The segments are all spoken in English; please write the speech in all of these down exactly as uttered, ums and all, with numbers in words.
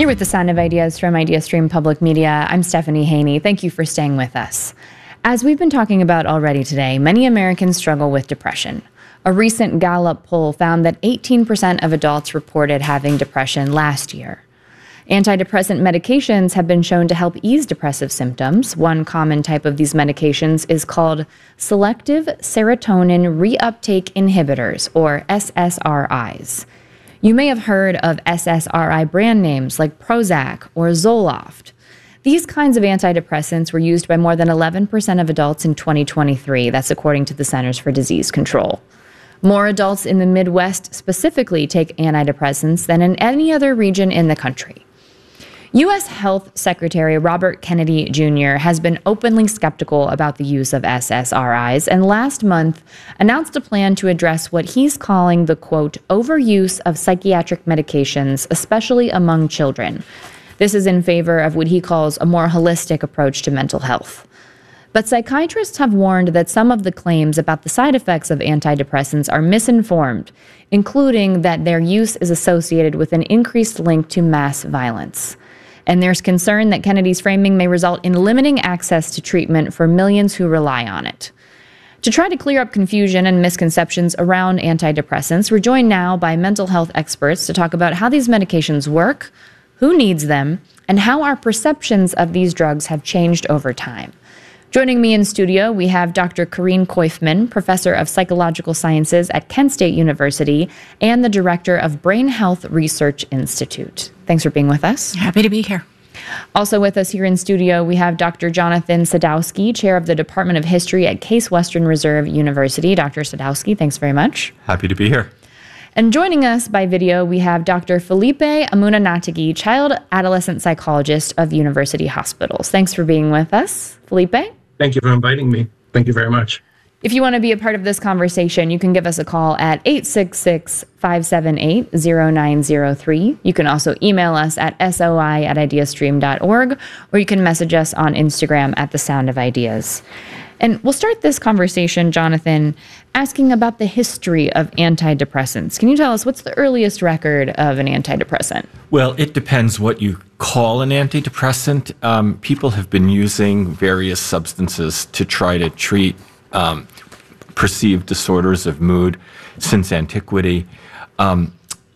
You're with the Sound of Ideas from IdeaStream Public Media. I'm Stephanie Haney. Thank you for staying with us. As we've been talking about already today, many Americans struggle with depression. A recent Gallup poll found that eighteen percent of adults reported having depression last year. Antidepressant medications have been shown to help ease depressive symptoms. One common type of these medications is called selective serotonin reuptake inhibitors, or S S R Is. You may have heard of S S R I brand names like Prozac or Zoloft. These kinds of antidepressants were used by more than eleven percent of adults in twenty twenty-three. That's according to the Centers for Disease Control. More adults in the Midwest specifically take antidepressants than in any other region in the country. U S Health Secretary Robert Kennedy Junior has been openly skeptical about the use of S S R Is and last month announced a plan to address what he's calling the, quote, overuse of psychiatric medications, especially among children. This is in favor of what he calls a more holistic approach to mental health. But psychiatrists have warned that some of the claims about the side effects of antidepressants are misinformed, including that their use is associated with an increased link to mass violence. And there's concern that Kennedy's framing may result in limiting access to treatment for millions who rely on it. To try to clear up confusion and misconceptions around antidepressants, we're joined now by mental health experts to talk about how these medications work, who needs them, and how our perceptions of these drugs have changed over time. Joining me in studio, we have Doctor Karine Koifman, Professor of Psychological Sciences at Kent State University and the Director of Brain Health Research Institute. Thanks for being with us. Happy to be here. Also with us here in studio, we have Doctor Jonathan Sadowski, Chair of the Department of History at Case Western Reserve University. Doctor Sadowski, thanks very much. Happy to be here. And joining us by video, we have Doctor Felipe Amunanatigi, Child Adolescent Psychologist of University Hospitals. Thanks for being with us, Felipe. Thank you for inviting me. Thank you very much. If you want to be a part of this conversation, you can give us a call at eight six six, five seven eight, zero nine zero three. You can also email us at soi at ideastream dot org, or you can message us on Instagram at The Sound of Ideas. And we'll start this conversation, Jonathan, asking about the history of antidepressants. Can you tell us what's the earliest record of an antidepressant? Well, it depends what you call an antidepressant. Um, people have been using various substances to try to treat um, perceived disorders of mood since antiquity. Um,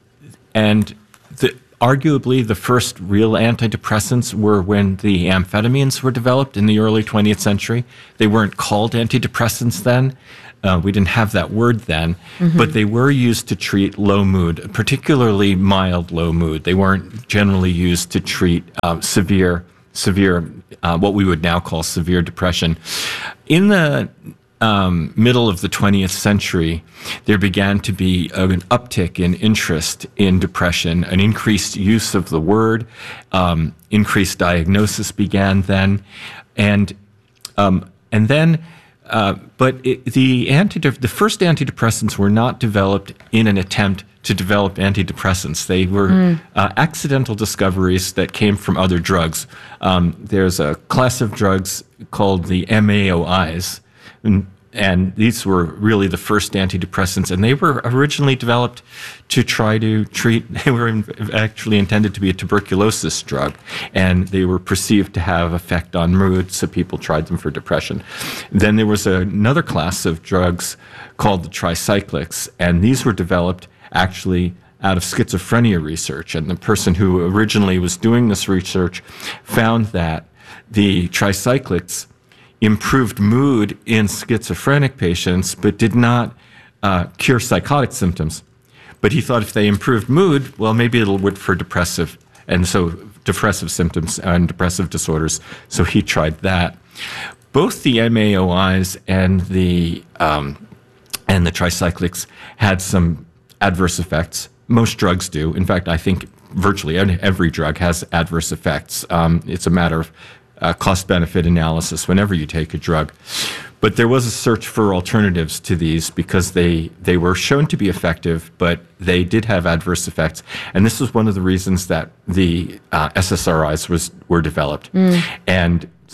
and the, arguably, the first real antidepressants were when the amphetamines were developed in the early twentieth century. They weren't called antidepressants then. Uh, we didn't have that word then, mm-hmm. but they were used to treat low mood, particularly mild low mood. They weren't generally used to treat uh, severe, severe, uh, what we would now call severe depression. In the um, middle of the twentieth century, there began to be an uptick in interest in depression, an increased use of the word, um, increased diagnosis began then, and um, and then. Uh, but it, the antidep- the first antidepressants were not developed in an attempt to develop antidepressants. They were mm. uh, accidental discoveries that came from other drugs. Um, there's a class of drugs called the M A O Is, and, and these were really the first antidepressants, and they were originally developed to try to treat, they were in, actually intended to be a tuberculosis drug, and they were perceived to have effect on mood, so people tried them for depression. Then there was a, another class of drugs called the tricyclics, and these were developed actually out of schizophrenia research, and the person who originally was doing this research found that the tricyclics improved mood in schizophrenic patients, but did not uh, cure psychotic symptoms. But he thought if they improved mood, well, maybe it'll work for depressive, and so depressive symptoms and depressive disorders. So he tried that. Both the M A O Is and the um, and the tricyclics had some adverse effects. Most drugs do. In fact, I think virtually every drug has adverse effects. Um, it's a matter of Uh, cost-benefit analysis whenever you take a drug. But there was a search for alternatives to these because they, they were shown to be effective, but they did have adverse effects. And this was one of the reasons that the uh, S S R Is was, were developed. Mm. And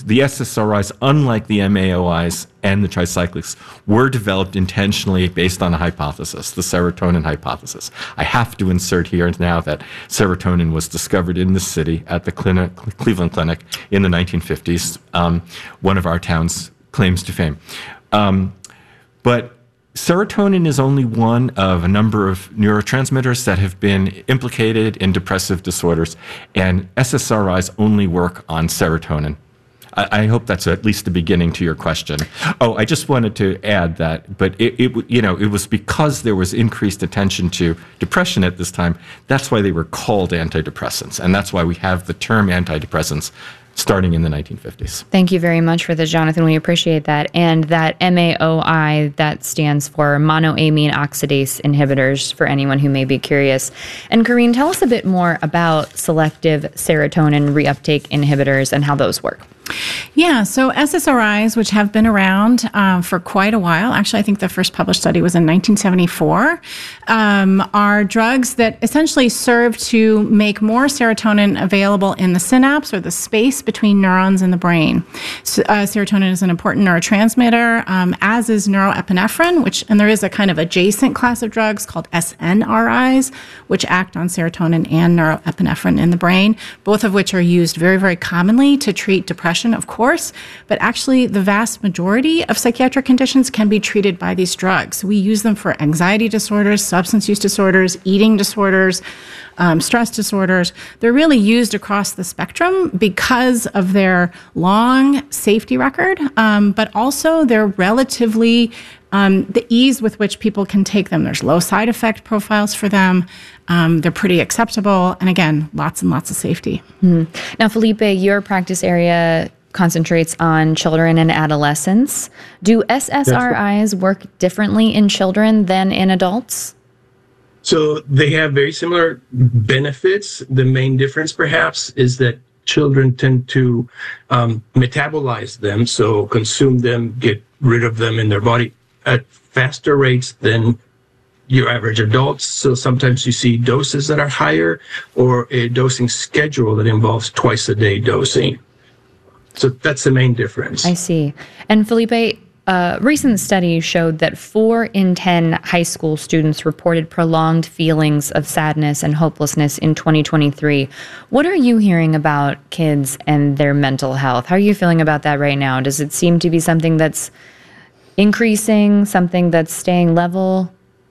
the S S R Is, unlike the M A O Is and the tricyclics, were developed intentionally based on a hypothesis, the serotonin hypothesis. I have to insert here now that serotonin was discovered in the city at the clinic, Cleveland Clinic in the nineteen fifties, um, one of our town's claims to fame. Um, but serotonin is only one of a number of neurotransmitters that have been implicated in depressive disorders, and S S R Is only work on serotonin. I, I hope that's at least the beginning to your question. Oh, I just wanted to add that, but it, it, you know, it was because there was increased attention to depression at this time. That's why they were called antidepressants, and that's why we have the term antidepressants starting in the nineteen fifties. Thank you very much for this, Jonathan. We appreciate that. And that M A O I, that stands for monoamine oxidase inhibitors, for anyone who may be curious. And Corinne, tell us a bit more about selective serotonin reuptake inhibitors and how those work. Yeah, so S S R Is, which have been around uh, for quite a while, actually I think the first published study was in nineteen seventy-four, um, are drugs that essentially serve to make more serotonin available in the synapse or the space between neurons in the brain. So, uh, serotonin is an important neurotransmitter, um, as is neuroepinephrine, which, and there is a kind of adjacent class of drugs called S N R Is, which act on serotonin and neuroepinephrine in the brain, both of which are used very, very commonly to treat depression, of course, but actually the vast majority of psychiatric conditions can be treated by these drugs. We use them for anxiety disorders, substance use disorders, eating disorders, um, stress disorders. They're really used across the spectrum because of their long safety record, um, but also their relatively Um, the ease with which people can take them. There's low side effect profiles for them. Um, they're pretty acceptable. And again, lots and lots of safety. Mm-hmm. Now, Felipe, your practice area concentrates on children and adolescents. Do S S R Is work differently in children than in adults? So they have very similar benefits. The main difference, perhaps, is that children tend to um, metabolize them, so consume them, get rid of them in their body at faster rates than your average adults. So sometimes you see doses that are higher, or a dosing schedule that involves twice a day dosing. So that's the main difference. I see. And Felipe, a recent study showed that four in ten high school students reported prolonged feelings of sadness and hopelessness in twenty twenty-three. What are you hearing about kids and their mental health? How are you feeling about that right now? Does it seem to be something that's increasing, something that's staying level?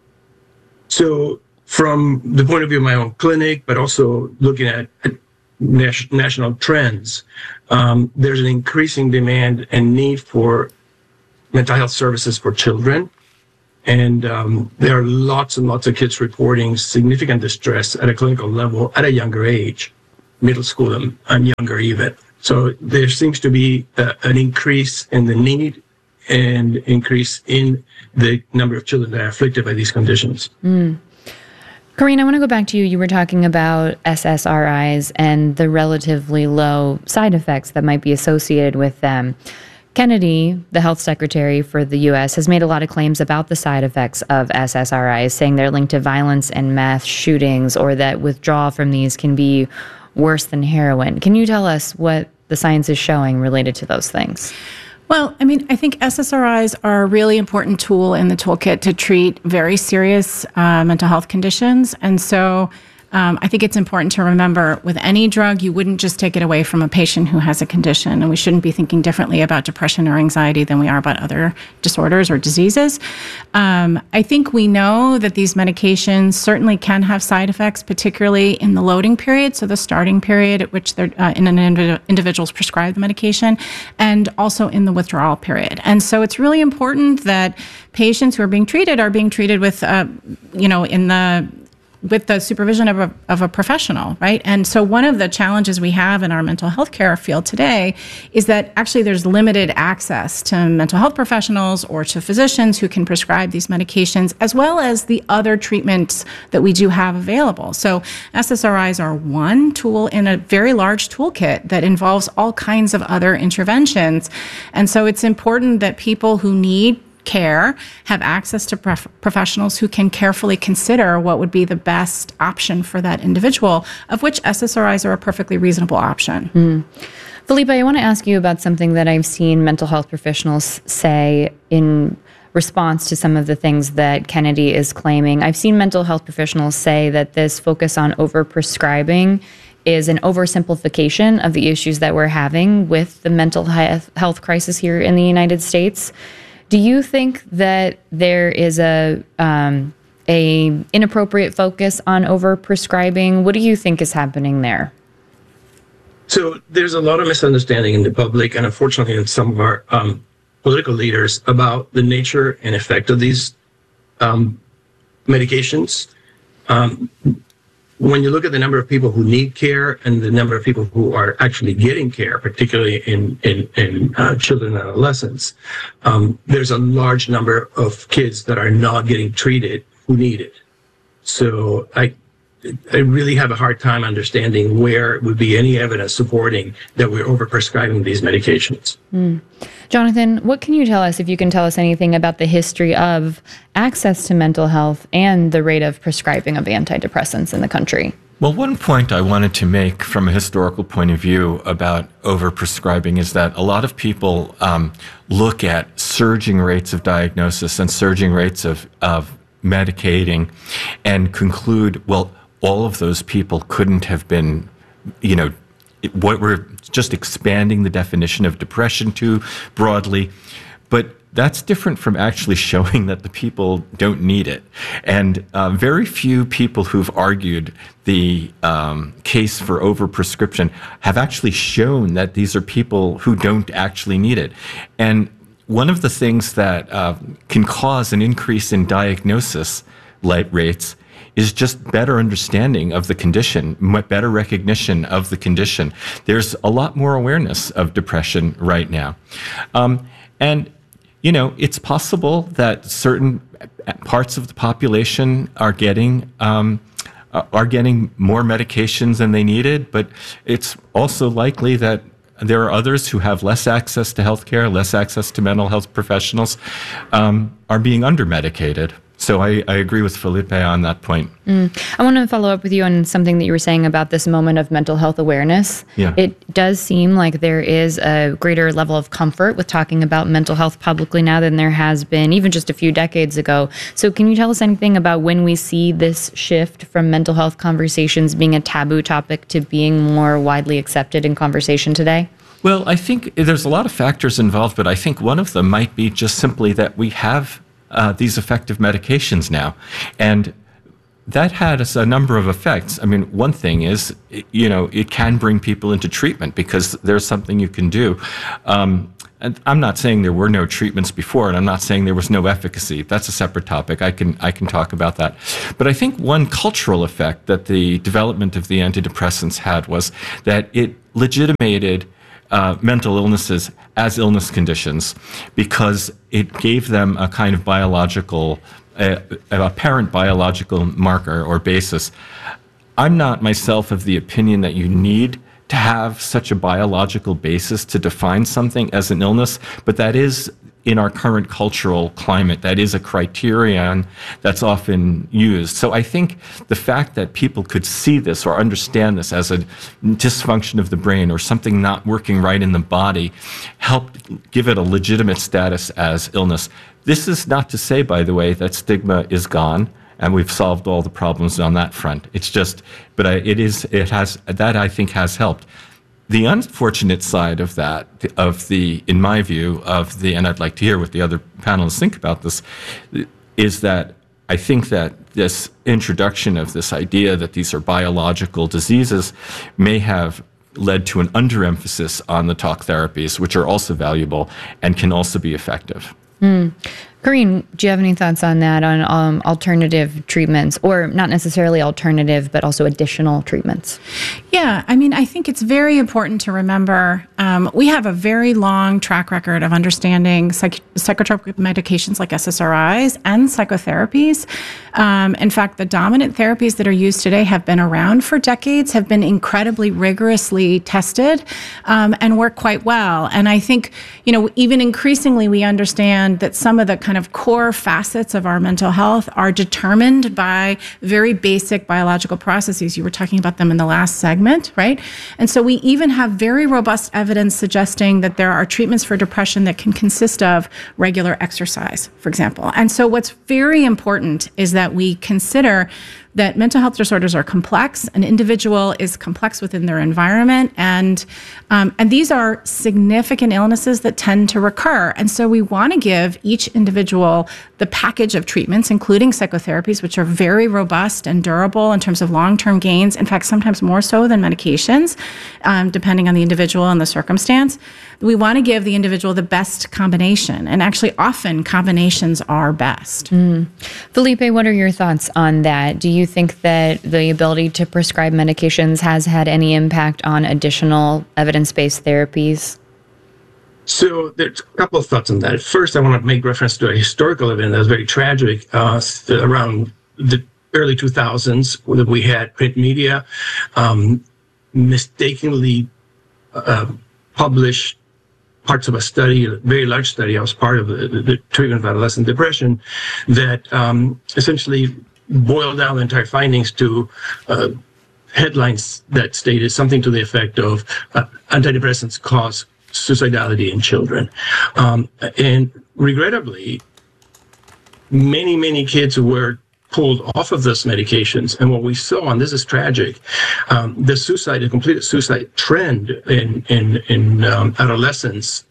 So from the point of view of my own clinic, but also looking at nas- national trends, um, there's an increasing demand and need for mental health services for children. And um, there are lots and lots of kids reporting significant distress at a clinical level at a younger age, middle school and, and younger even. So there seems to be a, an increase in the need and increase in the number of children that are afflicted by these conditions. Mm. Corinne, I want to go back to you. You were talking about S S R Is and the relatively low side effects that might be associated with them. Kennedy, the health secretary for the U S, has made a lot of claims about the side effects of S S R Is, saying they're linked to violence and mass shootings, or that withdrawal from these can be worse than heroin. Can you tell us what the science is showing related to those things? Well, I mean, I think S S R Is are a really important tool in the toolkit to treat very serious uh, mental health conditions. And so Um, I think it's important to remember with any drug, you wouldn't just take it away from a patient who has a condition, and we shouldn't be thinking differently about depression or anxiety than we are about other disorders or diseases. Um, I think we know that these medications certainly can have side effects, particularly in the loading period, so the starting period at which they're uh, in an indiv- individual's prescribed the medication, and also in the withdrawal period. And so it's really important that patients who are being treated are being treated with, uh, you know, in the with the supervision of a, of a professional, right? And so one of the challenges we have in our mental health care field today is that actually there's limited access to mental health professionals or to physicians who can prescribe these medications, as well as the other treatments that we do have available. So S S R Is are one tool in a very large toolkit that involves all kinds of other interventions. And so it's important that people who need care have access to prof- professionals who can carefully consider what would be the best option for that individual, of which S S R Is are a perfectly reasonable option. Mm. Felipe, I want to ask you about something that I've seen mental health professionals say in response to some of the things that Kennedy is claiming. I've seen mental health professionals say that this focus on overprescribing is an oversimplification of the issues that we're having with the mental health crisis here in the United States. Do you think that there is a um, a inappropriate focus on overprescribing? What do you think is happening there? So there's a lot of misunderstanding in the public, and unfortunately in some of our um, political leaders, about the nature and effect of these um, medications. Um, when you look at the number of people who need care and the number of people who are actually getting care, particularly in in, in uh, children and adolescents, um, there's a large number of kids that are not getting treated who need it. So I. I really have a hard time understanding where would be any evidence supporting that we're overprescribing these medications. Mm. Jonathan, what can you tell us, if you can tell us anything about the history of access to mental health and the rate of prescribing of antidepressants in the country? Well, one point I wanted to make from a historical point of view about overprescribing is that a lot of people um, look at surging rates of diagnosis and surging rates of, of medicating and conclude, well, all of those people couldn't have been, you know, what we're just expanding the definition of depression too broadly. But that's different from actually showing that the people don't need it. And uh, very few people who've argued the um, case for overprescription have actually shown that these are people who don't actually need it. And one of the things that uh, can cause an increase in diagnosis rates is just better understanding of the condition, better recognition of the condition. There's a lot more awareness of depression right now. Um, and, you know, it's possible that certain parts of the population are getting um, are getting more medications than they needed, but it's also likely that there are others who have less access to healthcare, less access to mental health professionals, um, are being under-medicated. So I, I agree with Felipe on that point. Mm. I want to follow up with you on something that you were saying about this moment of mental health awareness. Yeah. It does seem like there is a greater level of comfort with talking about mental health publicly now than there has been even just a few decades ago. So can you tell us anything about when we see this shift from mental health conversations being a taboo topic to being more widely accepted in conversation today? Well, I think there's a lot of factors involved, but I think one of them might be just simply that we have Uh, these effective medications now. And that had a number of effects. I mean, one thing is, you know, it can bring people into treatment because there's something you can do. Um, and I'm not saying there were no treatments before, and I'm not saying there was no efficacy. That's a separate topic. I can I can talk about that. But I think one cultural effect that the development of the antidepressants had was that it legitimated Uh, mental illnesses as illness conditions because it gave them a kind of biological, uh, apparent biological marker or basis. I'm not myself of the opinion that you need to have such a biological basis to define something as an illness, but that is, in our current cultural climate, that is a criterion that's often used. So I think the fact that people could see this or understand this as a dysfunction of the brain or something not working right in the body helped give it a legitimate status as illness. This is not to say, by the way, that stigma is gone and we've solved all the problems on that front. It's just, but I, it is, it has, that I think has helped. The unfortunate side of that, of the, in my view, of the, and I'd like to hear what the other panelists think about this, is that I think that this introduction of this idea that these are biological diseases may have led to an underemphasis on the talk therapies, which are also valuable and can also be effective. Mm. Karine, do you have any thoughts on that, on um, alternative treatments, or not necessarily alternative, but also additional treatments? Yeah, I mean, I think it's very important to remember um, we have a very long track record of understanding psych- psychotropic medications like S S R Is and psychotherapies. Um, in fact, the dominant therapies that are used today have been around for decades, have been incredibly rigorously tested, um, and work quite well. And I think, you know, even increasingly we understand that some of the kind of core facets of our mental health are determined by very basic biological processes. You were talking about them in the last segment, right? And so we even have very robust evidence suggesting that there are treatments for depression that can consist of regular exercise, for example. And so what's very important is that we consider that mental health disorders are complex. An individual is complex within their environment, and um, and these are significant illnesses that tend to recur. And so we want to give each individual the package of treatments, including psychotherapies, which are very robust and durable in terms of long-term gains. In fact, sometimes more so than medications, um, depending on the individual and the circumstance. We want to give the individual the best combination, and actually often combinations are best. Mm. Felipe, what are your thoughts on that? Do you think that the ability to prescribe medications has had any impact on additional evidence-based therapies? So there's a couple of thoughts on that. First, I want to make reference to a historical event that was very tragic uh, around the early two thousands, where we had print media um, mistakenly uh, published parts of a study, a very large study. I was part of the, the treatment of adolescent depression that um, essentially boiled down the entire findings to uh, headlines that stated something to the effect of uh, antidepressants cause suicidality in children. Um, and regrettably, many, many kids were pulled off of those medications. And what we saw, and this is tragic, um, the suicide, the complete suicide trend in, in, in um, adolescence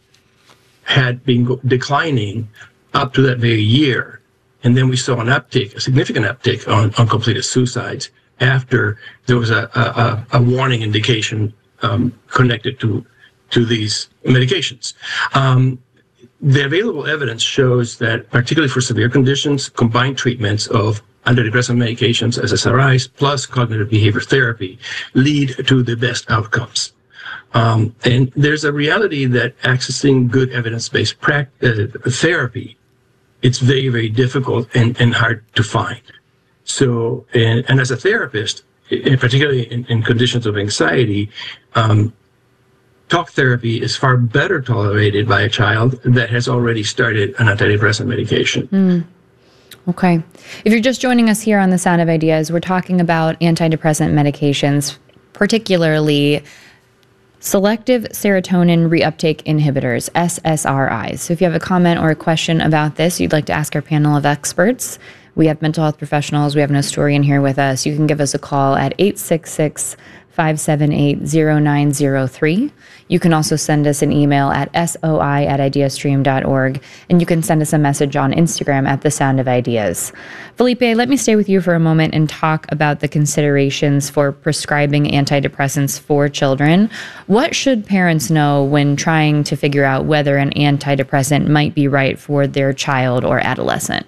had been go- declining up to that very year. And then we saw an uptick, a significant uptick on, on completed suicides after there was a, a, a warning indication um, connected to, to these medications. Um, the available evidence shows that, particularly for severe conditions, combined treatments of antidepressant medications, S S R Is, plus cognitive behavior therapy lead to the best outcomes. Um, and there's a reality that accessing good evidence-based pra- uh, therapy, it's very, very difficult and, and hard to find. So, and, and as a therapist, in, particularly in, in conditions of anxiety, um, talk therapy is far better tolerated by a child that has already started an antidepressant medication. Mm. Okay. If you're just joining us here on The Sound of Ideas, we're talking about antidepressant medications, particularly selective serotonin reuptake inhibitors, S S R Is. So if you have a comment or a question about this, you'd like to ask our panel of experts, we have mental health professionals, we have an historian here with us. You can give us a call at eight six six, five seven eight, zero nine zero three. You can also send us an email at soi at ideastream dot org, and you can send us a message on Instagram at The Sound of Ideas. Felipe, let me stay with you for a moment and talk about the considerations for prescribing antidepressants for children. What should parents know when trying to figure out whether an antidepressant might be right for their child or adolescent?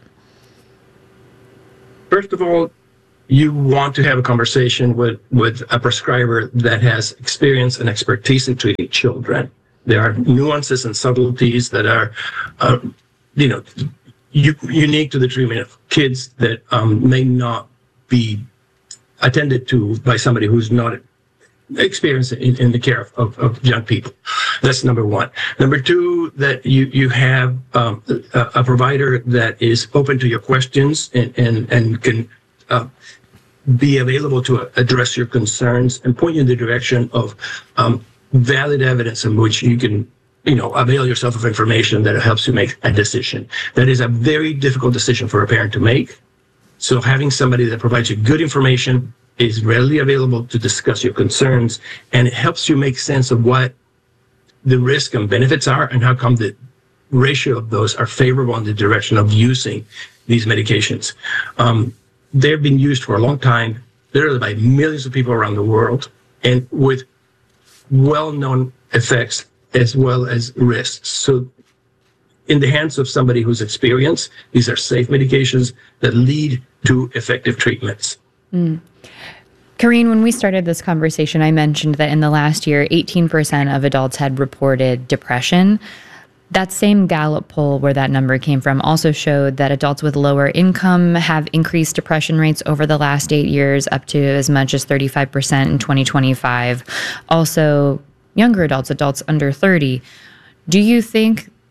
First of all, you want to have a conversation with, with a prescriber that has experience and expertise in treating children. There are nuances and subtleties that are, uh, you know, u- unique to the treatment of kids that um, may not be attended to by somebody who's not experienced in, in the care of, of, of young people. That's number one. Number two, that you, you have um, a, a provider that is open to your questions and, and, and can uh, be available to address your concerns and point you in the direction of um, valid evidence in which you can, you know, avail yourself of information that helps you make a decision. That is a very difficult decision for a parent to make. So having somebody that provides you good information is readily available to discuss your concerns, and it helps you make sense of what the risk and benefits are and how come the ratio of those are favorable in the direction of using these medications. Um, They've been used for a long time, literally by millions of people around the world, and with well-known effects as well as risks. So in the hands of somebody who's experienced, these are safe medications that lead to effective treatments. Mm. Karine, when we started this conversation, I mentioned that in the last year, eighteen percent of adults had reported depression. That same Gallup poll where that number came from also showed that adults with lower income have increased depression rates over the last eight years, up to as much as thirty-five percent in twenty twenty-five. Also, younger adults, adults under thirty. Do you think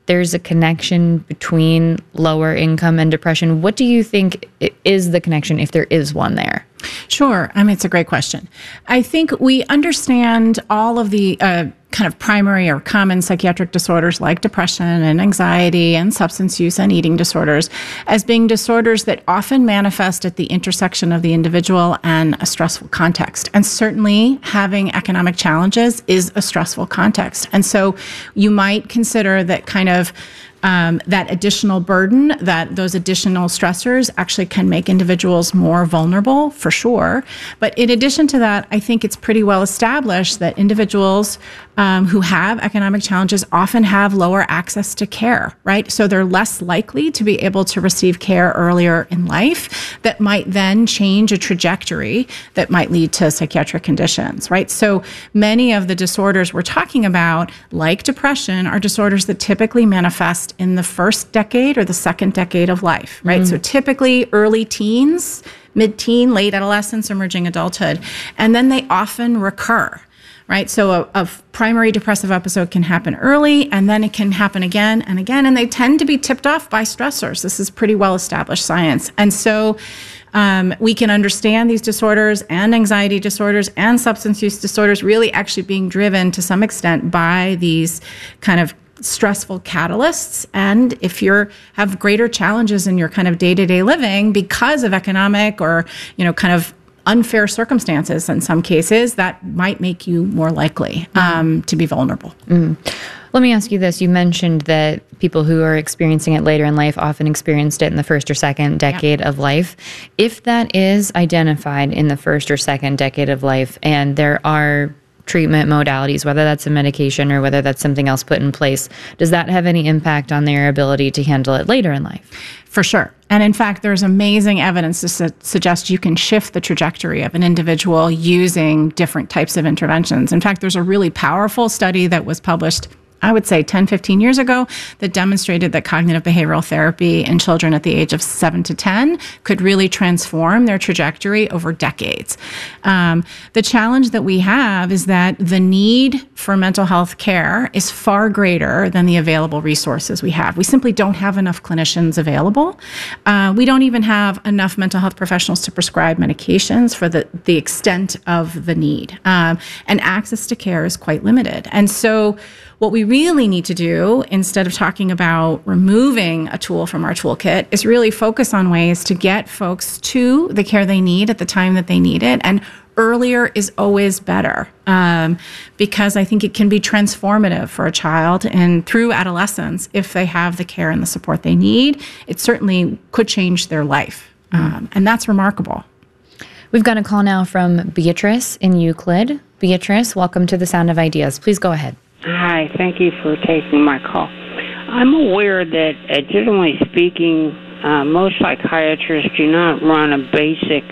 there's a connection between lower income and depression. What do you think is the connection, if there is one there? Sure. I mean, it's a great question. I think we understand all of the uh, kind of primary or common psychiatric disorders like depression and anxiety and substance use and eating disorders as being disorders that often manifest at the intersection of the individual and a stressful context. And certainly having economic challenges is a stressful context. And so you might consider that kind of Um, that additional burden, that those additional stressors actually can make individuals more vulnerable, for sure. But in addition to that, I think it's pretty well established that individuals um, who have economic challenges often have lower access to care, right? So they're less likely to be able to receive care earlier in life that might then change a trajectory that might lead to psychiatric conditions, right? So many of the disorders we're talking about, like depression, are disorders that typically manifest in the first decade or the second decade of life, right? Mm. So typically early teens, mid-teen, late adolescence, emerging adulthood, and then they often recur, right? So a, a primary depressive episode can happen early, and then it can happen again and again, and they tend to be tipped off by stressors. This is pretty well-established science. And so um, we can understand these disorders and anxiety disorders and substance use disorders really actually being driven to some extent by these kind of stressful catalysts. And if you're have greater challenges in your kind of day-to-day living because of economic or, you know, kind of unfair circumstances in some cases, that might make you more likely um, to be vulnerable. Mm. Let me ask you this. You mentioned that people who are experiencing it later in life often experienced it in the first or second decade yeah. of life. If that is identified in the first or second decade of life, and there are treatment modalities, whether that's a medication or whether that's something else put in place, does that have any impact on their ability to handle it later in life? For sure. And in fact, there's amazing evidence to su- suggest you can shift the trajectory of an individual using different types of interventions. In fact, there's a really powerful study that was published, I would say ten, fifteen years ago, that demonstrated that cognitive behavioral therapy in children at the age of seven to ten could really transform their trajectory over decades. Um, the challenge that we have is that the need for mental health care is far greater than the available resources we have. We simply don't have enough clinicians available. Uh, we don't even have enough mental health professionals to prescribe medications for the, the extent of the need. Um, and access to care is quite limited. And so what we really need to do, instead of talking about removing a tool from our toolkit, is really focus on ways to get folks to the care they need at the time that they need it. And earlier is always better, um, because I think it can be transformative for a child and through adolescence, if they have the care and the support they need, it certainly could change their life. Um, and that's remarkable. We've got a call now from Beatrice in Euclid. Beatrice, welcome to The Sound of Ideas. Please go ahead. Hi, thank you for taking my call. I'm aware that, uh, generally speaking, uh, most psychiatrists do not run a basic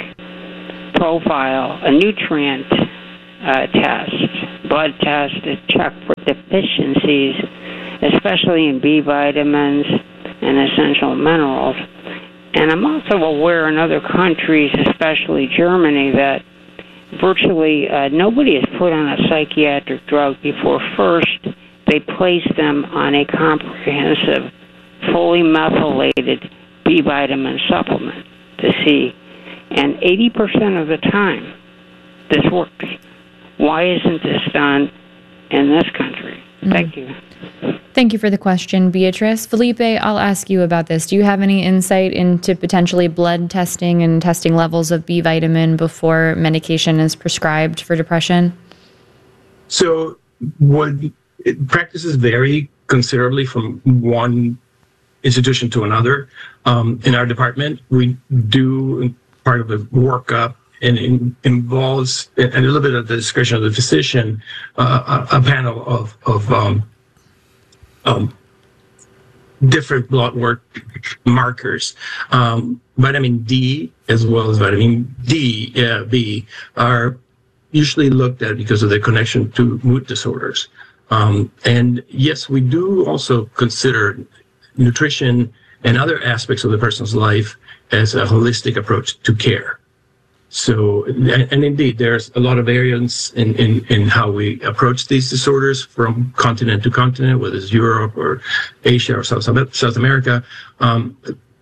profile, a nutrient uh, test, blood test to check for deficiencies, especially in B vitamins and essential minerals. And I'm also aware in other countries, especially Germany, that virtually uh, nobody is put on a psychiatric drug before first they place them on a comprehensive, fully methylated B vitamin supplement to see. And eighty percent of the time, this works. Why isn't this done in this country? Mm. Thank you. Thank you for the question, Beatrice. Felipe, I'll ask you about this. Do you have any insight into potentially blood testing and testing levels of B vitamin before medication is prescribed for depression? So what it, practices vary considerably from one institution to another. Um, in our department, we do part of a workup, and it involves, and a little bit of the discretion of the physician, uh, a, a panel of, of um, um, different blood work markers. Um, vitamin D, as well as vitamin D, uh, B, are usually looked at because of their connection to mood disorders. Um, and yes, we do also consider nutrition and other aspects of the person's life as a holistic approach to care. So, and, and indeed, there's a lot of variance in, in, in how we approach these disorders from continent to continent, whether it's Europe or Asia or South, South America. Um,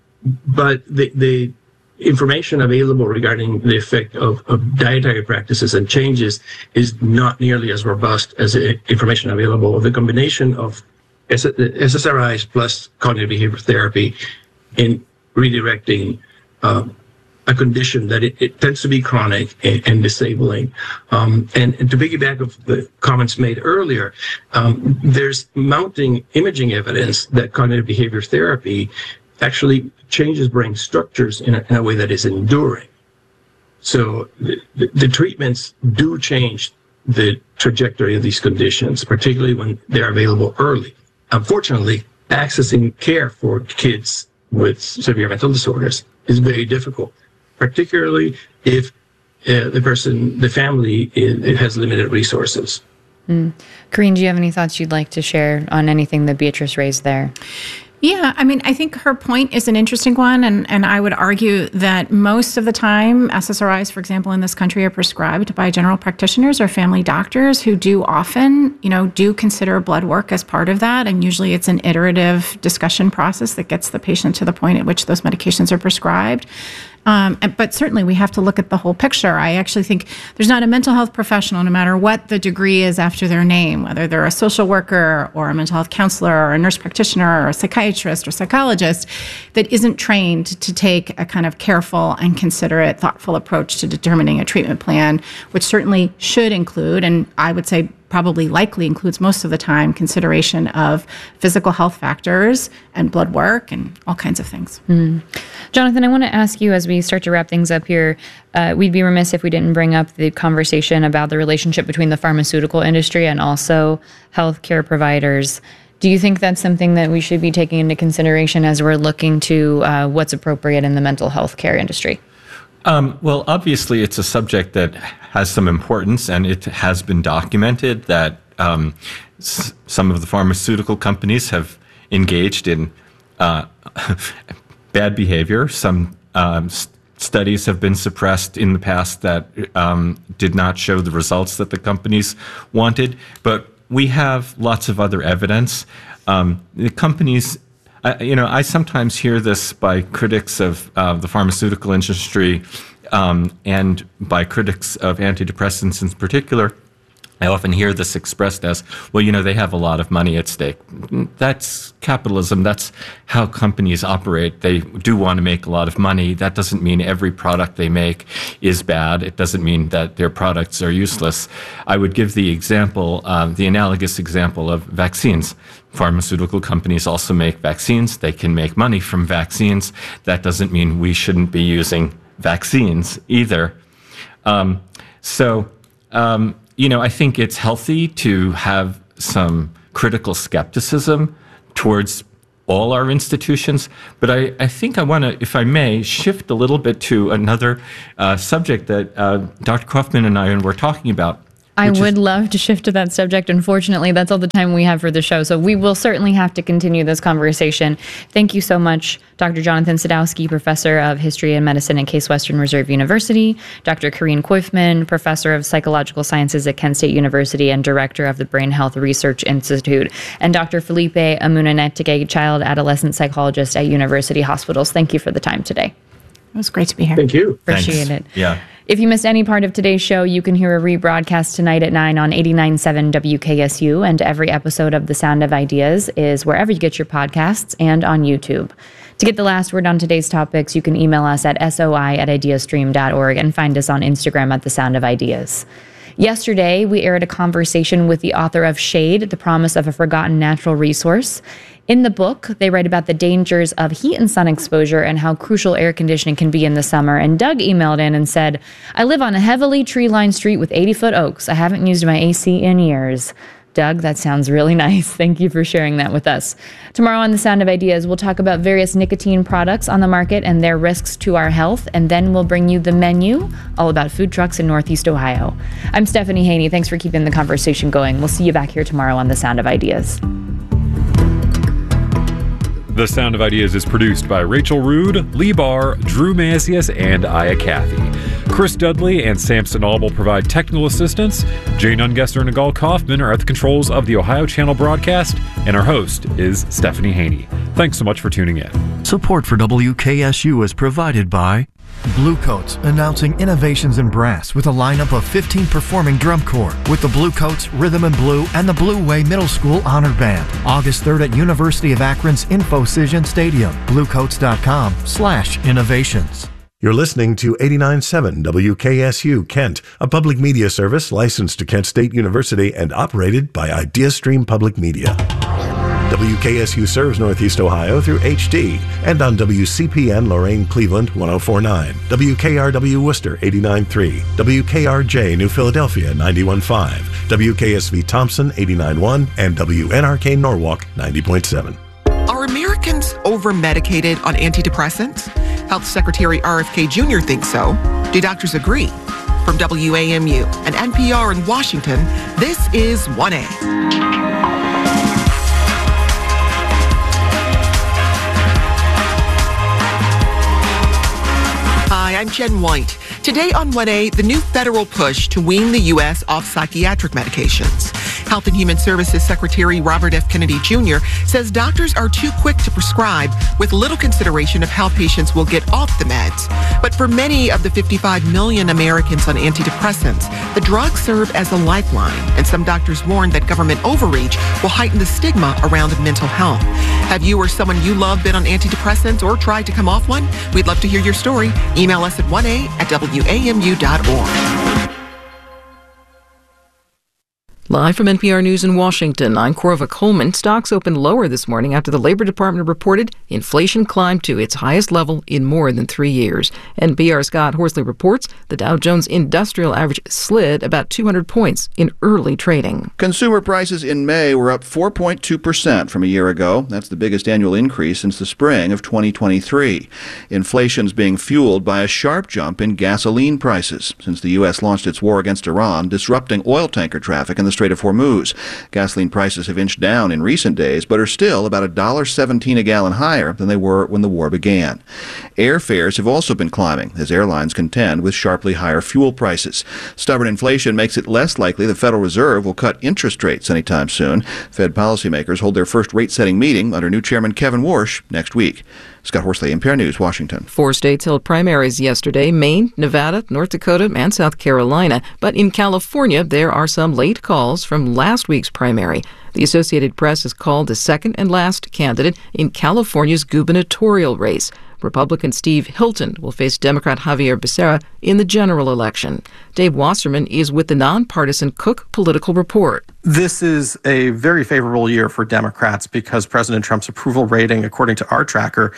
but the, the information available regarding the effect of, of dietary practices and changes is not nearly as robust as the information available of the combination of S S R Is plus cognitive behavior therapy in redirecting um, a condition that it, it tends to be chronic and, and disabling. Um, and, and to piggyback of the comments made earlier, um, there's mounting imaging evidence that cognitive behavior therapy actually changes brain structures in a, in a way that is enduring. So the, the, the treatments do change the trajectory of these conditions, particularly when they're available early. Unfortunately, accessing care for kids with severe mental disorders is very difficult, particularly if uh, the person, the family, it, it has limited resources. Mm. Corinne, do you have any thoughts you'd like to share on anything that Beatrice raised there? Yeah, I mean, I think her point is an interesting one, and, and I would argue that most of the time, S S R Is, for example, in this country are prescribed by general practitioners or family doctors who do often, you know, do consider blood work as part of that, and usually it's an iterative discussion process that gets the patient to the point at which those medications are prescribed. Um, but certainly we have to look at the whole picture. I actually think there's not a mental health professional, no matter what the degree is after their name, whether they're a social worker or a mental health counselor or a nurse practitioner or a psychiatrist or psychologist, that isn't trained to take a kind of careful and considerate, thoughtful approach to determining a treatment plan, which certainly should include, and I would say probably likely includes most of the time, consideration of physical health factors and blood work and all kinds of things. Mm. Jonathan, I want to ask you, as we start to wrap things up here, uh, we'd be remiss if we didn't bring up the conversation about the relationship between the pharmaceutical industry and also healthcare providers. Do you think that's something that we should be taking into consideration as we're looking to uh, what's appropriate in the mental health care industry? Um, well, obviously, it's a subject that has some importance, and it has been documented that um, s- some of the pharmaceutical companies have engaged in uh, bad behavior. Some um, st- studies have been suppressed in the past that um, did not show the results that the companies wanted, but we have lots of other evidence. Um, the companies I, you know, I sometimes hear this by critics of uh, the pharmaceutical industry um, and by critics of antidepressants in particular. I often hear this expressed as, well, you know, they have a lot of money at stake. That's capitalism. That's how companies operate. They do want to make a lot of money. That doesn't mean every product they make is bad. It doesn't mean that their products are useless. I would give the example, um, the analogous example of vaccines. Pharmaceutical companies also make vaccines. They can make money from vaccines. That doesn't mean we shouldn't be using vaccines either. Um, so, um, you know, I think it's healthy to have some critical skepticism towards all our institutions. But I, I think I want to, if I may, shift a little bit to another uh, subject that uh, Doctor Kaufman and I were talking about. I would is, love to shift to that subject. Unfortunately, that's all the time we have for the show. So we will certainly have to continue this conversation. Thank you so much, Doctor Jonathan Sadowski, Professor of History and Medicine at Case Western Reserve University, Doctor Corinne Koifman, Professor of Psychological Sciences at Kent State University and Director of the Brain Health Research Institute, and Doctor Felipe Amunanetike, Child Adolescent Psychologist at University Hospitals. Thank you for the time today. It was great to be here. Thank you. Appreciate Thanks. it. Yeah. If you missed any part of today's show, you can hear a rebroadcast tonight at nine on eighty-nine point seven W K S U, and every episode of The Sound of Ideas is wherever you get your podcasts and on YouTube. To get the last word on today's topics, you can email us at soi at ideastream dot org and find us on Instagram at The Sound of Ideas. Yesterday, we aired a conversation with the author of Shade, The Promise of a Forgotten Natural Resource. In the book, they write about the dangers of heat and sun exposure and how crucial air conditioning can be in the summer. And Doug emailed in and said, I live on a heavily tree-lined street with eighty-foot oaks. I haven't used my A C in years. Doug, that sounds really nice. Thank you for sharing that with us. Tomorrow on The Sound of Ideas, we'll talk about various nicotine products on the market and their risks to our health, and then we'll bring you the menu, all about food trucks in Northeast Ohio. I'm Stephanie Haney. Thanks for keeping the conversation going. We'll see you back here tomorrow on The Sound of Ideas. The Sound of Ideas is produced by Rachel Rood, Lee Barr, Drew Masius, and Aya Cathy. Chris Dudley and Samson Aul will provide technical assistance. Jane Ungesser and Nagal Kaufman are at the controls of the Ohio Channel broadcast, and our host is Stephanie Haney. Thanks so much for tuning in. Support for W K S U is provided by Blue Coats, announcing innovations in brass with a lineup of fifteen performing drum corps with the Blue Coats, Rhythm and Blue, and the Blue Way Middle School Honor Band. August third at University of Akron's InfoCision Stadium. bluecoats.com slash innovations. You're listening to eighty-nine point seven W K S U Kent, a public media service licensed to Kent State University and operated by IdeaStream Public Media. W K S U serves Northeast Ohio through H D and on W C P N Lorain Cleveland one oh four point nine, W K R W Worcester eighty-nine point three, W K R J New Philadelphia ninety-one point five, W K S V Thompson eighty-nine point one, and W N R K Norwalk ninety point seven. Are Americans over-medicated on antidepressants? Health Secretary R F K Junior thinks so. Do doctors agree? From W A M U and N P R in Washington, this is one A. Hi, I'm Jen White. Today on one A, the new federal push to wean the U S off psychiatric medications. Health and Human Services Secretary Robert F. Kennedy Junior says doctors are too quick to prescribe with little consideration of how patients will get off the meds. But for many of the fifty-five million Americans on antidepressants, the drugs serve as a lifeline, and some doctors warn that government overreach will heighten the stigma around mental health. Have you or someone you love been on antidepressants or tried to come off one? We'd love to hear your story. Email us at one A at W A M U dot org. Live from N P R News in Washington, I'm Corva Coleman. Stocks opened lower this morning after the Labor Department reported inflation climbed to its highest level in more than three years. N P R's Scott Horsley reports the Dow Jones Industrial Average slid about two hundred points in early trading. Consumer prices in May were up four point two percent from a year ago. That's the biggest annual increase since the spring of twenty twenty-three. Inflation's being fueled by a sharp jump in gasoline prices since the U S launched its war against Iran, disrupting oil tanker traffic in the Strait of Hormuz. Gasoline prices have inched down in recent days, but are still about one dollar seventeen a gallon higher than they were when the war began. Airfares have also been climbing as airlines contend with sharply higher fuel prices. Stubborn inflation makes it less likely the Federal Reserve will cut interest rates anytime soon. Fed policymakers hold their first rate-setting meeting under new Chairman Kevin Warsh next week. Scott Horsley, N P R News, Washington. Four states held primaries yesterday: Maine, Nevada, North Dakota, and South Carolina. But in California, there are some late calls from last week's primary. The Associated Press has called the second and last candidate in California's gubernatorial race. Republican Steve Hilton will face Democrat Javier Becerra in the general election. Dave Wasserman is with the nonpartisan Cook Political Report. This is a very favorable year for Democrats because President Trump's approval rating, according to our tracker,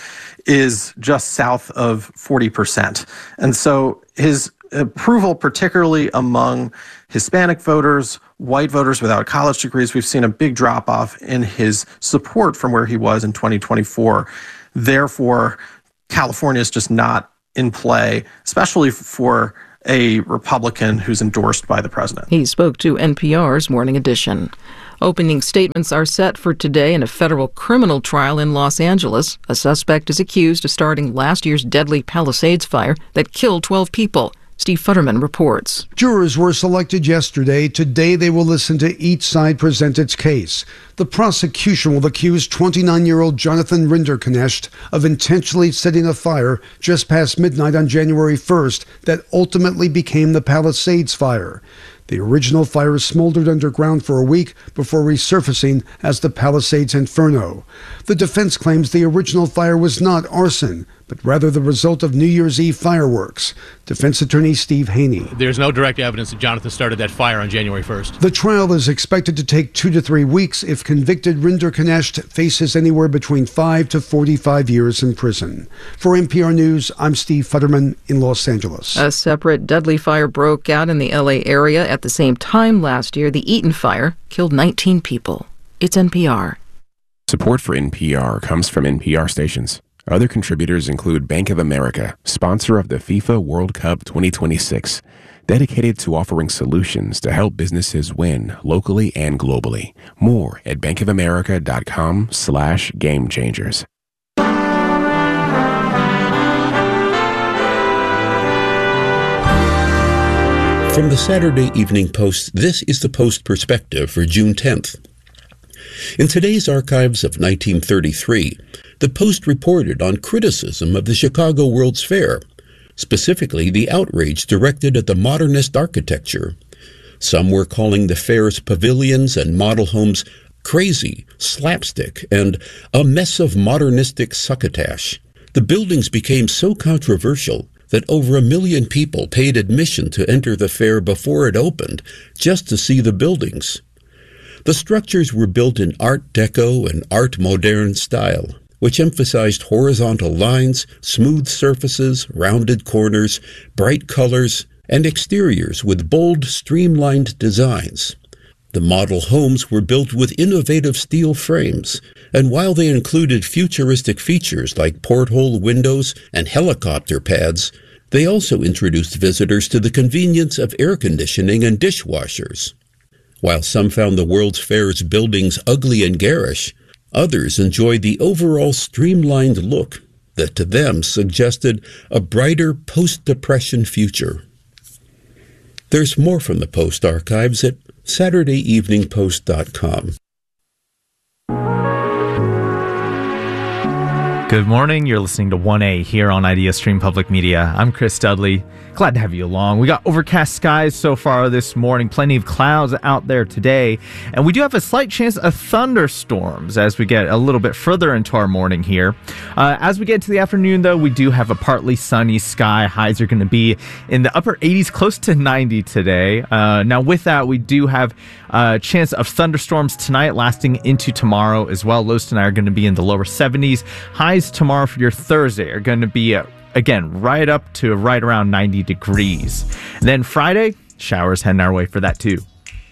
is just south of forty percent. And so his approval, particularly among Hispanic voters, white voters without college degrees, we've seen a big drop-off in his support from where he was in twenty twenty-four. Therefore, California is just not in play, especially for a Republican who's endorsed by the president. He spoke to N P R's Morning Edition. Opening statements are set for today in a federal criminal trial in Los Angeles. A suspect is accused of starting last year's deadly Palisades fire that killed twelve people. Steve Futterman reports. Jurors were selected yesterday. Today they will listen to each side present its case. The prosecution will accuse twenty-nine-year-old Jonathan Rinderknecht of intentionally setting a fire just past midnight on January first that ultimately became the Palisades fire. The original fire smoldered underground for a week before resurfacing as the Palisades Inferno. The defense claims the original fire was not arson, but rather the result of New Year's Eve fireworks. Defense attorney Steve Haney. There's no direct evidence that Jonathan started that fire on January first. The trial is expected to take two to three weeks. If convicted, Rinderknecht faces anywhere between five to forty-five years in prison. For N P R News, I'm Steve Futterman in Los Angeles. A separate deadly fire broke out in the L A area at the same time last year. The Eaton fire killed nineteen people. It's N P R. Support for N P R comes from N P R stations. Other contributors include Bank of America, sponsor of the FIFA World Cup twenty twenty-six, dedicated to offering solutions to help businesses win locally and globally. More at bankofamerica.com slash game changers. From the Saturday Evening Post, this is the Post Perspective for June tenth. In today's archives of nineteen thirty-three, the Post reported on criticism of the Chicago World's Fair, specifically the outrage directed at the modernist architecture. Some were calling the fair's pavilions and model homes crazy, slapstick, and a mess of modernistic succotash. The buildings became so controversial that over a million people paid admission to enter the fair before it opened just to see the buildings. The structures were built in Art Deco and Art Moderne style, which emphasized horizontal lines, smooth surfaces, rounded corners, bright colors, and exteriors with bold, streamlined designs. The model homes were built with innovative steel frames, and while they included futuristic features like porthole windows and helicopter pads, they also introduced visitors to the convenience of air conditioning and dishwashers. While some found the World's Fair's buildings ugly and garish, others enjoyed the overall streamlined look that to them suggested a brighter post-Depression future. There's more from the Post archives at saturday evening post dot com. Good morning. You're listening to one A here on IdeaStream Public Media. I'm Chris Dudley. Glad to have you along. We got overcast skies so far this morning, plenty of clouds out there today, and we do have a slight chance of thunderstorms as we get a little bit further into our morning here. Uh, as we get into the afternoon, though, we do have a partly sunny sky. Highs are going to be in the upper eighties, close to ninety today. Uh, now, with that, we do have a chance of thunderstorms tonight lasting into tomorrow as well. Lows tonight are going to be in the lower seventies. Highs tomorrow for your Thursday are going to be uh, again, right up to right around ninety degrees. And then Friday, showers heading our way for that too.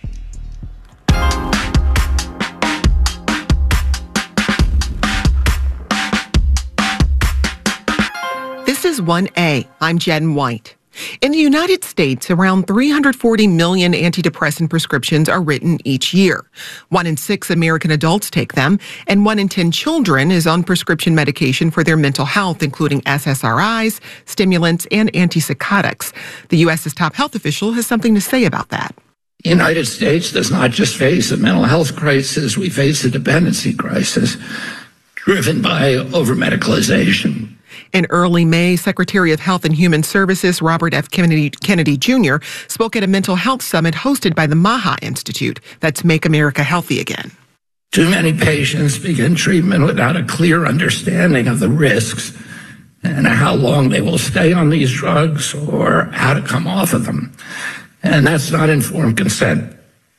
This is one A. I'm Jen White. In the United States, around three hundred forty million antidepressant prescriptions are written each year. One in six American adults take them, and one in ten children is on prescription medication for their mental health, including S S R Is, stimulants, and antipsychotics. The U S's top health official has something to say about that. The United States does not just face a mental health crisis, we face a dependency crisis driven by over-medicalization. In early May, Secretary of Health and Human Services Robert F. Kennedy, Kennedy Junior spoke at a mental health summit hosted by the MAHA Institute. That's Make America Healthy Again. Too many patients begin treatment without a clear understanding of the risks and how long they will stay on these drugs or how to come off of them. And that's not informed consent.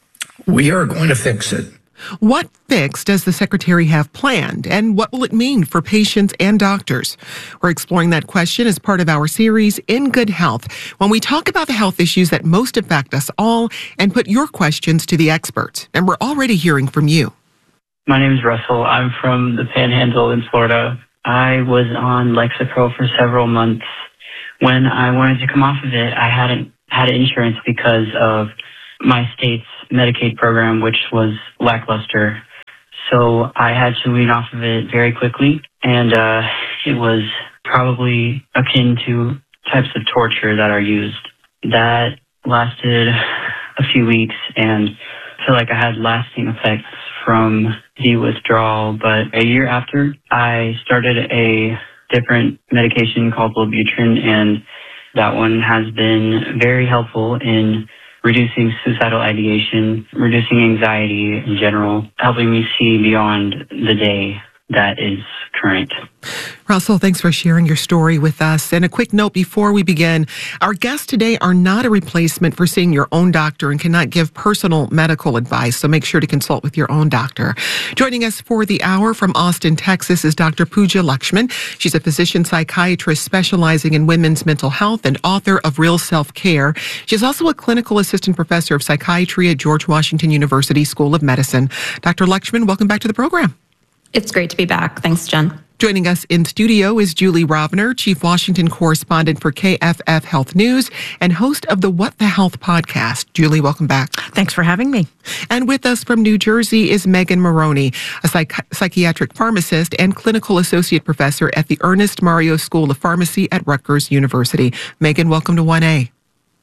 We are going to fix it. What fix does the Secretary have planned, and what will it mean for patients and doctors? We're exploring that question as part of our series, In Good Health, when we talk about the health issues that most affect us all and put your questions to the experts. And we're already hearing from you. My name is Russell. I'm from the Panhandle in Florida. I was on Lexapro for several months. When I wanted to come off of it, I hadn't had insurance because of my state's Medicaid program, which was lackluster. So I had to wean off of it very quickly, and uh, it was probably akin to types of torture that are used. That lasted a few weeks, and I feel like I had lasting effects from the withdrawal. But a year after, I started a different medication called Wellbutrin, and that one has been very helpful in reducing suicidal ideation, reducing anxiety in general, helping me see beyond the day that is current. Russell, thanks for sharing your story with us. And a quick note before we begin, our guests today are not a replacement for seeing your own doctor and cannot give personal medical advice, so make sure to consult with your own doctor. Joining us for the hour from Austin, Texas is Doctor Pooja Lakshman. She's a physician psychiatrist specializing in women's mental health and author of Real Self-Care. She's also a clinical assistant professor of psychiatry at George Washington University School of Medicine. Doctor Lakshman, welcome back to the program. It's great to be back. Thanks, Jen. Joining us in studio is Julie Rovner, Chief Washington Correspondent for K F F Health News and host of the What the Health podcast. Julie, welcome back. Thanks for having me. And with us from New Jersey is Megan Maroney, a psych- psychiatric pharmacist and clinical associate professor at the Ernest Mario School of Pharmacy at Rutgers University. Megan, welcome to one A.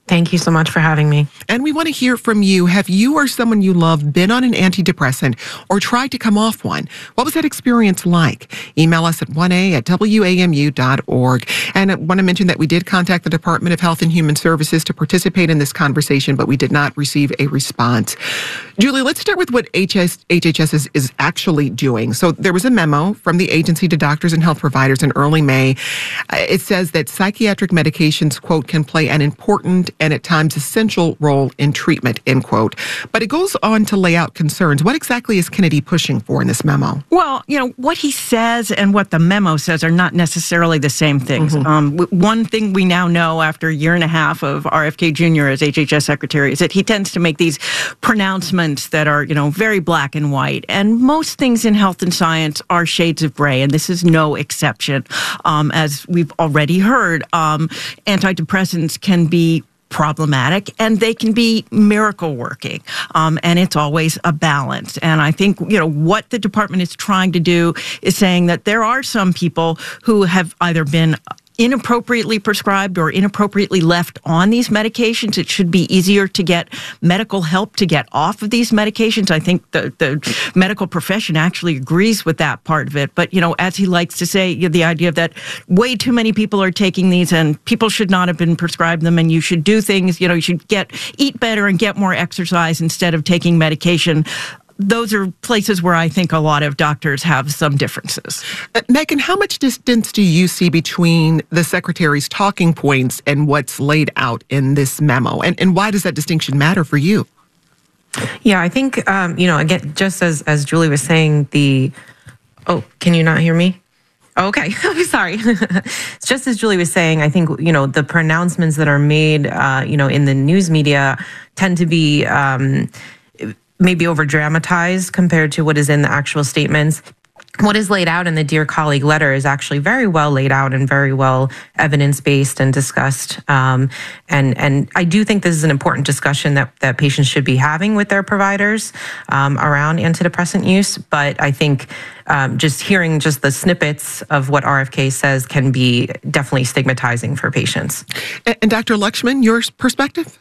Thank you so much for having me. And we want to hear from you. Have you or someone you love been on an antidepressant or tried to come off one? What was that experience like? Email us at one a at w a m u dot org. And I want to mention that we did contact the Department of Health and Human Services to participate in this conversation, but we did not receive a response. Julie, let's start with what H S, H H S is, is actually doing. So there was a memo from the agency to doctors and health providers in early May. It says that psychiatric medications, quote, can play an important and at times essential role in treatment, end quote. But it goes on to lay out concerns. What exactly is Kennedy pushing for in this memo? Well, you know, what he says and what the memo says are not necessarily the same things. Mm-hmm. Um, one thing we now know after a year and a half of R F K Junior as H H S Secretary is that he tends to make these pronouncements that are, you know, very black and white. And most things in health and science are shades of gray, and this is no exception. Um, as we've already heard, um, antidepressants can be problematic and they can be miracle working. Um, and it's always a balance. And I think, you know, what the department is trying to do is saying that there are some people who have either been inappropriately prescribed or inappropriately left on these medications. It should be easier to get medical help to get off of these medications. I think the, the medical profession actually agrees with that part of it. But, you know, as he likes to say, you know, the idea that way too many people are taking these and people should not have been prescribed them, and you should do things, you know, you should get eat better and get more exercise instead of taking medication. Those are places where I think a lot of doctors have some differences. Uh, Megan, how much distance do you see between the Secretary's talking points and what's laid out in this memo? And, and why does that distinction matter for you? Yeah, I think, um, you know, again, just as, as Julie was saying, the, oh, can you not hear me? Okay, I'm sorry. Just as Julie was saying, I think, you know, the pronouncements that are made, uh, you know, in the news media tend to be, um, maybe over dramatized compared to what is in the actual statements. What is laid out in the Dear Colleague letter is actually very well laid out and very well evidence-based and discussed. Um, and, and I do think this is an important discussion that, that patients should be having with their providers um, around antidepressant use. But I think um, just hearing just the snippets of what R F K says can be definitely stigmatizing for patients. And, and Doctor Lakshman, your perspective?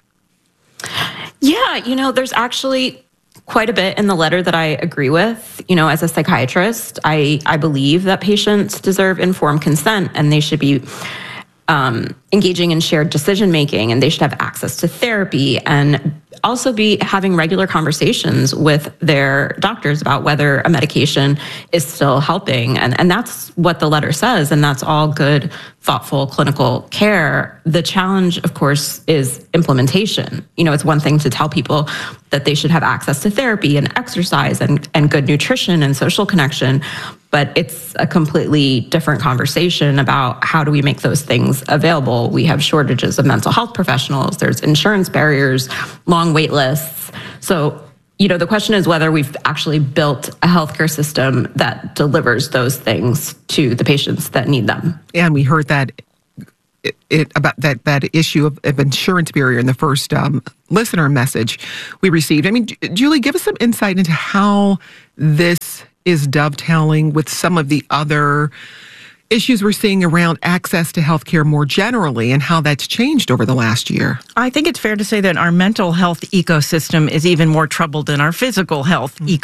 Yeah, you know, there's actually quite a bit in the letter that I agree with. You know, as a psychiatrist, I, I believe that patients deserve informed consent and they should be um, engaging in shared decision-making, and they should have access to therapy and also be having regular conversations with their doctors about whether a medication is still helping. And, and that's what the letter says, and that's all good, thoughtful clinical care. The challenge, of course, is implementation. You know, it's one thing to tell people that they should have access to therapy and exercise and, and good nutrition and social connection, but it's a completely different conversation about how do we make those things available. We have shortages of mental health professionals, there's insurance barriers, long wait lists. So, you know, the question is whether we've actually built a healthcare system that delivers those things to the patients that need them. And we heard that it, it about that that issue of, of insurance barrier in the first um, listener message we received. I mean, Julie, give us some insight into how this is dovetailing with some of the other issues we're seeing around access to healthcare more generally and how that's changed over the last year. I think it's fair to say that our mental health ecosystem is even more troubled than our physical health ecosystem.